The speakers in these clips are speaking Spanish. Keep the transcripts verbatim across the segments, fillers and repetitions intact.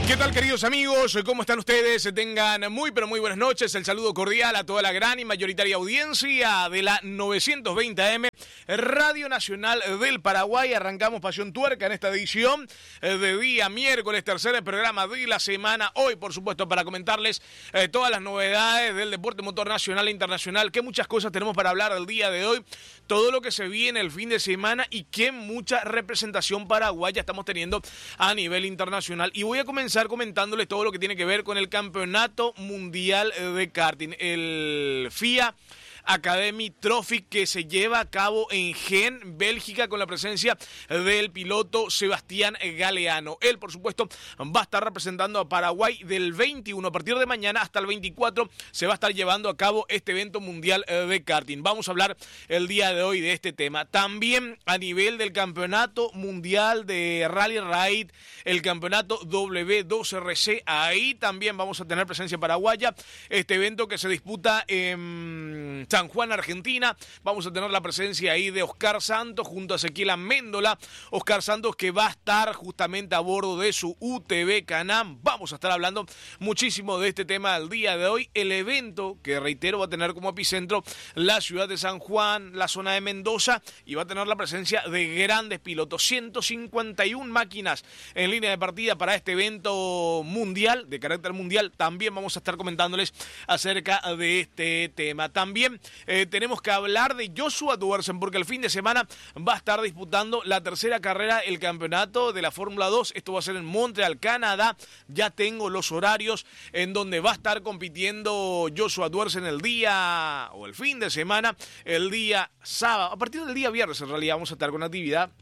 ¿Qué tal, queridos amigos? ¿Cómo están ustedes? Tengan muy, pero muy buenas noches. El saludo cordial a toda la gran y mayoritaria audiencia de la novecientos veinte A M, Radio Nacional del Paraguay. Arrancamos Pasión Tuerca en esta edición de día miércoles, tercer programa de la semana. Hoy, por supuesto, para comentarles eh, todas las novedades del deporte motor nacional e internacional. Qué muchas cosas tenemos para hablar el día de hoy. Todo lo que se viene el fin de semana y qué mucha representación paraguaya estamos teniendo a nivel internacional. Y voy a comenzar comentándoles todo lo que tiene que ver con el Campeonato Mundial de Karting, el F I A Academy Trophy, que se lleva a cabo en Gen, Bélgica, con la presencia del piloto Sebastián Galeano. Él, por supuesto, va a estar representando a Paraguay del veintiuno, a partir de mañana hasta el veinticuatro, se va a estar llevando a cabo este evento mundial de karting. Vamos a hablar el día de hoy de este tema. También a nivel del Campeonato Mundial de Rally Raid, el Campeonato W dos R C, ahí también vamos a tener presencia paraguaya. Este evento que se disputa en San Juan, Argentina. Vamos a tener la presencia ahí de Oscar Santos junto a Ezequiel Améndola. Oscar Santos, que va a estar justamente a bordo de su U T V Can-Am. Vamos a estar hablando muchísimo de este tema el día de hoy. El evento, que reitero, va a tener como epicentro la ciudad de San Juan, la zona de Mendoza, y va a tener la presencia de grandes pilotos. ciento cincuenta y una máquinas en línea de partida para este evento mundial, de carácter mundial. También vamos a estar comentándoles acerca de este tema. También Eh, tenemos que hablar de Joshua Duersen, porque el fin de semana va a estar disputando la tercera carrera, el campeonato de la Fórmula dos. Esto va a ser en Montreal, Canadá. Ya tengo los horarios en donde va a estar compitiendo Joshua Duersen el día, o el fin de semana, el día sábado. A partir del día viernes, en realidad, vamos a estar con actividad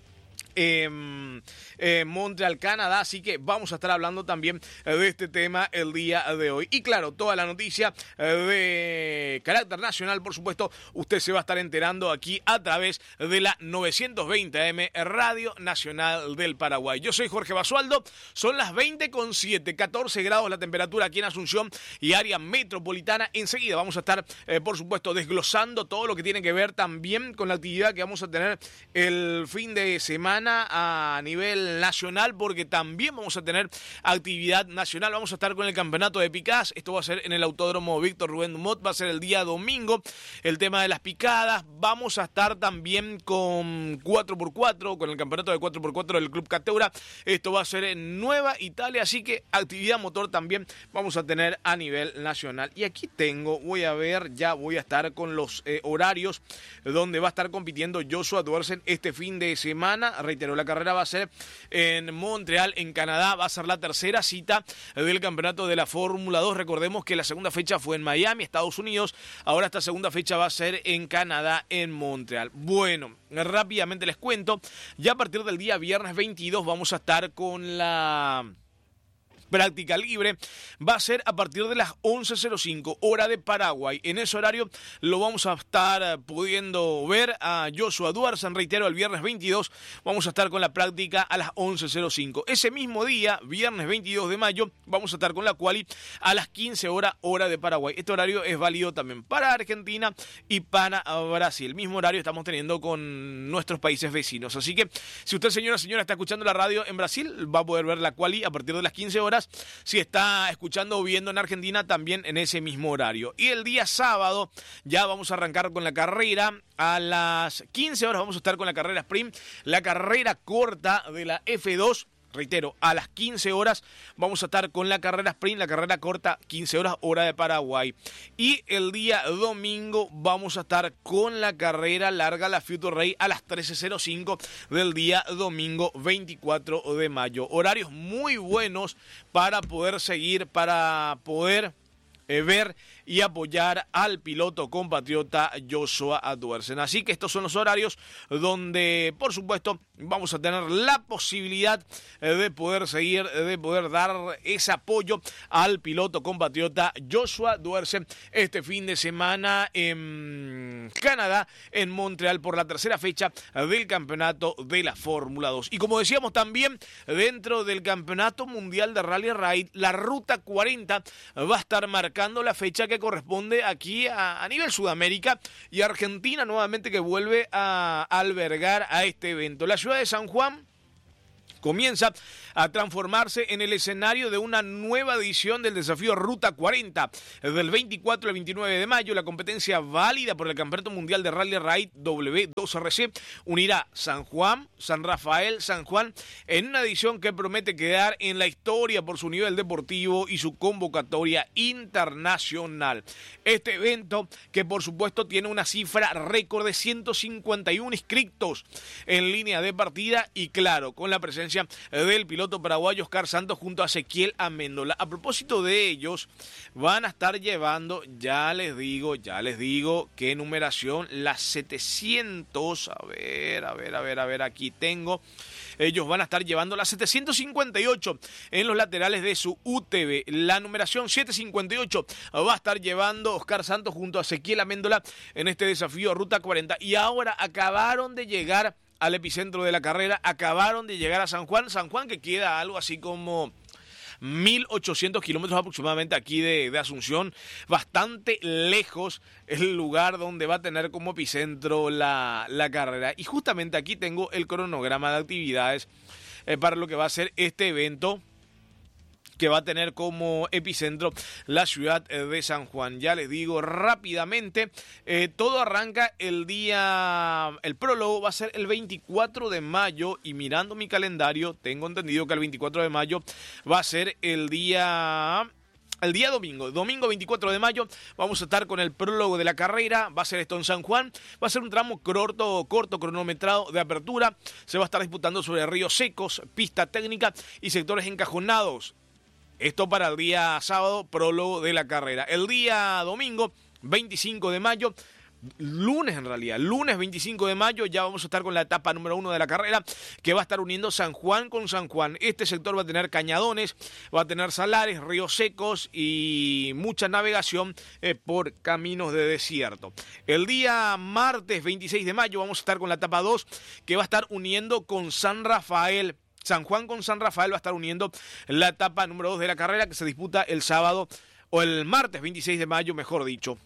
en eh, Montreal, Canadá, así que vamos a estar hablando también eh, de este tema el día de hoy. Y claro, toda la noticia eh, de carácter nacional, por supuesto, usted se va a estar enterando aquí a través de la novecientos veinte A M, Radio Nacional del Paraguay. Yo soy Jorge Basualdo, son las veinte con siete, catorce grados la temperatura aquí en Asunción y área metropolitana. Enseguida vamos a estar, eh, por supuesto, desglosando todo lo que tiene que ver también con la actividad que vamos a tener el fin de semana a nivel nacional, porque también vamos a tener actividad nacional. Vamos a estar con el campeonato de picadas. Esto va a ser en el Autódromo Víctor Rubén Dumont, va a ser el día domingo, el tema de las picadas. Vamos a estar también con cuatro por cuatro, con el campeonato de cuatro por cuatro del Club Cateura. Esto va a ser en Nueva Italia, así que actividad motor también vamos a tener a nivel nacional. Y aquí tengo, voy a ver, ya voy a estar con los eh, horarios donde va a estar compitiendo Joshua Duersen este fin de semana. Reitero, la carrera va a ser en Montreal, en Canadá. Va a ser la tercera cita del campeonato de la Fórmula dos. Recordemos que la segunda fecha fue en Miami, Estados Unidos. Ahora esta segunda fecha va a ser en Canadá, en Montreal. Bueno, rápidamente les cuento. Ya a partir del día viernes veintidós vamos a estar con la práctica libre. Va a ser a partir de las once cero cinco, hora de Paraguay. En ese horario lo vamos a estar pudiendo ver a Joshua Duersen. Reitero, el viernes veintidós vamos a estar con la práctica a las once cero cinco. Ese mismo día, viernes veintidós de mayo, vamos a estar con la quali a las quince horas, hora de Paraguay. Este horario es válido también para Argentina y para Brasil. El mismo horario estamos teniendo con nuestros países vecinos. Así que si usted, señora, señora, está escuchando la radio en Brasil, va a poder ver la quali a partir de las quince horas. Si está escuchando o viendo en Argentina, también en ese mismo horario. Y el día sábado ya vamos a arrancar con la carrera. A las quince horas vamos a estar con la carrera sprint, la carrera corta de la F dos. Reitero, a las quince horas vamos a estar con la carrera sprint, la carrera corta, quince horas, hora de Paraguay. Y el día domingo vamos a estar con la carrera larga, la Future Race, a las trece cero cinco del día domingo veinticuatro de mayo. Horarios muy buenos para poder seguir, para poder eh, ver y apoyar al piloto compatriota Joshua Duersen. Así que estos son los horarios donde, por supuesto, vamos a tener la posibilidad de poder seguir, de poder dar ese apoyo al piloto compatriota Joshua Duersen este fin de semana en Canadá, en Montreal, por la tercera fecha del campeonato de la Fórmula dos. Y como decíamos también, dentro del campeonato mundial de Rally Raid, la Ruta cuarenta va a estar marcando la fecha que corresponde aquí a, a nivel Sudamérica, y Argentina nuevamente que vuelve a albergar a este evento. La ciudad de San Juan, comienza a transformarse en el escenario de una nueva edición del desafío Ruta cuarenta. Del veinticuatro al veintinueve de mayo, la competencia válida por el Campeonato Mundial de Rally Raid W dos R C unirá San Juan, San Rafael, San Juan en una edición que promete quedar en la historia por su nivel deportivo y su convocatoria internacional. Este evento, que por supuesto tiene una cifra récord de ciento cincuenta y uno inscritos en línea de partida y claro, con la presencia del piloto paraguayo Oscar Santos junto a Ezequiel Améndola. A propósito de ellos, van a estar llevando, ya les digo, ya les digo, qué numeración, las setecientos, a ver, a ver, a ver, a ver, aquí tengo, ellos van a estar llevando las setecientos cincuenta y ocho en los laterales de su U T V. La numeración setecientos cincuenta y ocho va a estar llevando Oscar Santos junto a Ezequiel Améndola en este desafío Ruta cuarenta. Y ahora acabaron de llegar al epicentro de la carrera, acabaron de llegar a San Juan, San Juan que queda algo así como mil ochocientos kilómetros aproximadamente aquí de, de Asunción, bastante lejos el lugar donde va a tener como epicentro la, la carrera. Y justamente aquí tengo el cronograma de actividades eh, para lo que va a ser este evento, que va a tener como epicentro la ciudad de San Juan. Ya les digo rápidamente, eh, todo arranca el día, el prólogo va a ser el veinticuatro de mayo y mirando mi calendario, tengo entendido que el veinticuatro de mayo va a ser el día... El día domingo, domingo veinticuatro de mayo, vamos a estar con el prólogo de la carrera, va a ser esto en San Juan, va a ser un tramo corto, corto cronometrado de apertura, se va a estar disputando sobre ríos secos, pista técnica y sectores encajonados. Esto para el día sábado, prólogo de la carrera. El día domingo, veinticinco de mayo, lunes en realidad, lunes veinticinco de mayo, ya vamos a estar con la etapa número uno de la carrera, que va a estar uniendo San Juan con San Juan. Este sector va a tener cañadones, va a tener salares, ríos secos y mucha navegación eh, por caminos de desierto. El día martes veintiséis de mayo vamos a estar con la etapa dos, que va a estar uniendo con San Rafael. San Juan con San Rafael va a estar uniendo la etapa número dos de la carrera, que se disputa el sábado, o el martes veintiséis de mayo, mejor dicho.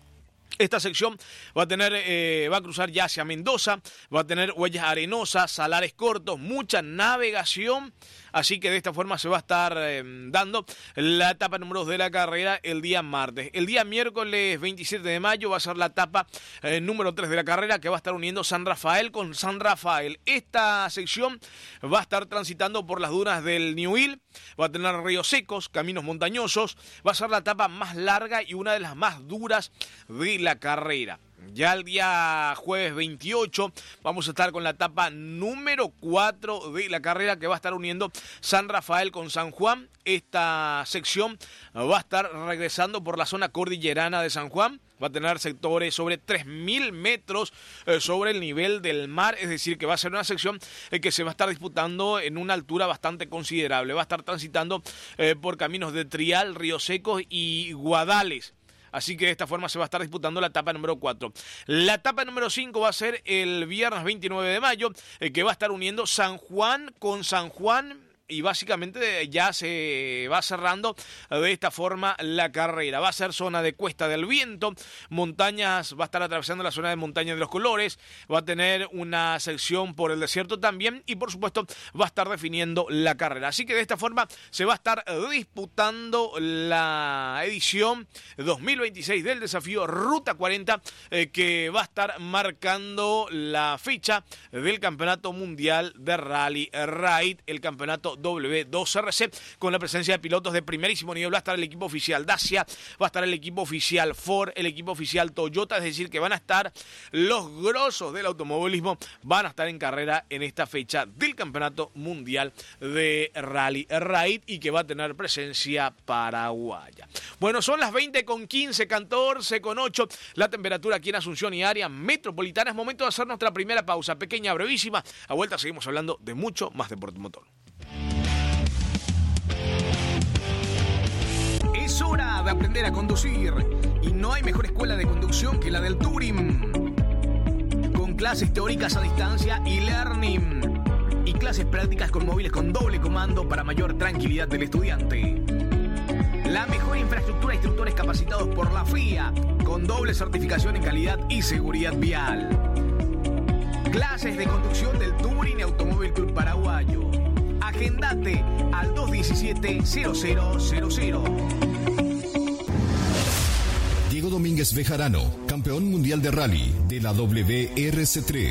Esta sección va a tener, eh, va a cruzar ya hacia Mendoza, va a tener huellas arenosas, salares cortos, mucha navegación, así que de esta forma se va a estar eh, dando la etapa número dos de la carrera el día martes. El día miércoles veintisiete de mayo va a ser la etapa eh, número tres de la carrera, que va a estar uniendo San Rafael con San Rafael. Esta sección va a estar transitando por las dunas del Ñubil, va a tener ríos secos, caminos montañosos, va a ser la etapa más larga y una de las más duras de la carrera. Ya el día jueves veintiocho vamos a estar con la etapa número cuatro de la carrera, que va a estar uniendo San Rafael con San Juan. Esta sección va a estar regresando por la zona cordillerana de San Juan. Va a tener sectores sobre tres mil metros eh, sobre el nivel del mar, es decir, que va a ser una sección eh, que se va a estar disputando en una altura bastante considerable. Va a estar transitando eh, por caminos de trial, ríos secos y guadales. Así que de esta forma se va a estar disputando la etapa número cuatro. La etapa número cinco va a ser el viernes veintinueve de mayo, eh, que va a estar uniendo San Juan con San Juan. Y básicamente ya se va cerrando de esta forma la carrera. Va a ser zona de Cuesta del Viento, montañas, va a estar atravesando la zona de Montaña de los Colores, va a tener una sección por el desierto también y por supuesto va a estar definiendo la carrera. Así que de esta forma se va a estar disputando la edición dos mil veintiséis del desafío Ruta cuarenta, eh, que va a estar marcando la fecha del Campeonato Mundial de Rally Raid, el campeonato W dos R C, con la presencia de pilotos de primerísimo nivel. Va a estar el equipo oficial Dacia, va a estar el equipo oficial Ford, el equipo oficial Toyota, es decir, que van a estar los grosos del automovilismo, van a estar en carrera en esta fecha del Campeonato Mundial de Rally Raid y que va a tener presencia paraguaya. Bueno, son las veinte con quince, catorce con ocho, la temperatura aquí en Asunción y área metropolitana. Es momento de hacer nuestra primera pausa, pequeña, brevísima. A vuelta seguimos hablando de mucho más deporte motor. Es hora de aprender a conducir y no hay mejor escuela de conducción que la del Turing. Con clases teóricas a distancia y learning y clases prácticas con móviles con doble comando para mayor tranquilidad del estudiante. La mejor infraestructura, instructores capacitados por la F I A con doble certificación en calidad y seguridad vial. Clases de conducción del Turing Automóvil Club Paraguayo. Agendate al dos diecisiete cero cero cero cero. Diego Domínguez Bejarano, campeón mundial de rally de la W R C tres.